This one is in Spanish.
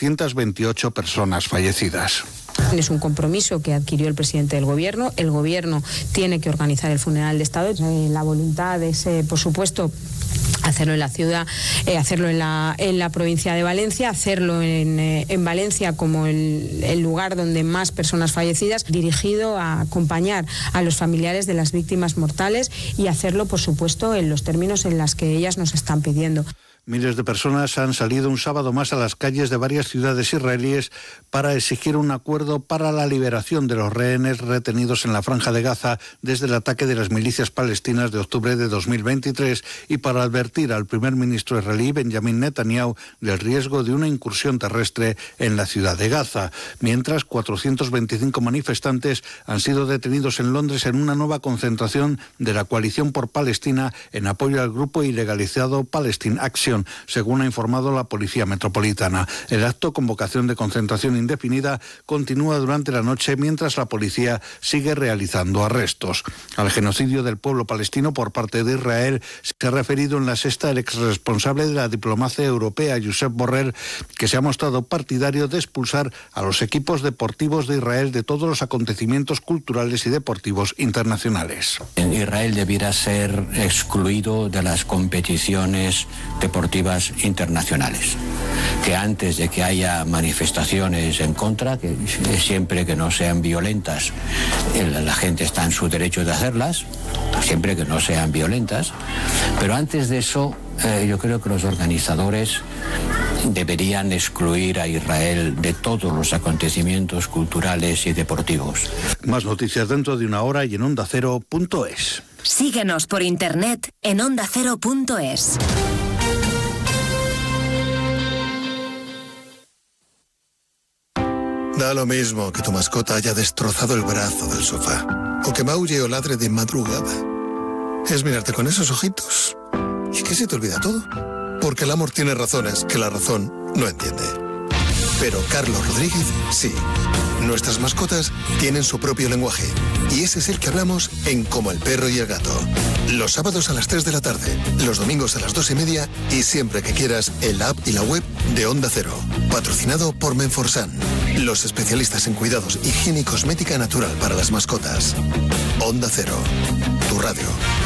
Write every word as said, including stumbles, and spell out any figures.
doscientas veintiocho personas fallecidas. Es un compromiso que adquirió el presidente del Gobierno. El Gobierno tiene que organizar el funeral de Estado. Eh, la voluntad es, eh, por supuesto, hacerlo en la ciudad, eh, hacerlo en la, en la provincia de Valencia, hacerlo en, eh, en Valencia como el, el lugar donde más personas fallecidas, dirigido a acompañar a los familiares de las víctimas mortales y hacerlo, por supuesto, en los términos en los que ellas nos están pidiendo. Miles de personas han salido un sábado más a las calles de varias ciudades israelíes para exigir un acuerdo para la liberación de los rehenes retenidos en la Franja de Gaza desde el ataque de las milicias palestinas de octubre de dos mil veintitrés y para advertir al primer ministro israelí Benjamin Netanyahu del riesgo de una incursión terrestre en la ciudad de Gaza. Mientras, cuatrocientos veinticinco manifestantes han sido detenidos en Londres en una nueva concentración de la Coalición por Palestina en apoyo al grupo ilegalizado Palestine Action, según ha informado la Policía Metropolitana. El acto, con vocación de concentración indefinida, continúa durante la noche mientras la policía sigue realizando arrestos. Al genocidio del pueblo palestino por parte de Israel se ha referido en la sexta el exresponsable de la diplomacia europea, Josep Borrell, que se ha mostrado partidario de expulsar a los equipos deportivos de Israel de todos los acontecimientos culturales y deportivos internacionales. Israel debiera ser excluido de las competiciones deportivas internacionales, que antes de que haya manifestaciones en contra, que siempre que no sean violentas, la gente está en su derecho de hacerlas, siempre que no sean violentas, pero antes de eso eh, yo creo que los organizadores deberían excluir a Israel de todos los acontecimientos culturales y deportivos. Más noticias dentro de una hora y en onda cero punto es. Síguenos por internet en onda cero punto es. Da lo mismo que tu mascota haya destrozado el brazo del sofá o que maulle o ladre de madrugada. Es mirarte con esos ojitos y que se te olvida todo. Porque el amor tiene razones que la razón no entiende. Pero Carlos Rodríguez sí. Nuestras mascotas tienen su propio lenguaje y ese es el que hablamos en Como el perro y el gato. Los sábados a las tres de la tarde, los domingos a las dos y media y siempre que quieras en la app y la web de Onda Cero. Patrocinado por Menforsan, los especialistas en cuidados, higiene y cosmética natural para las mascotas. Onda Cero, tu radio.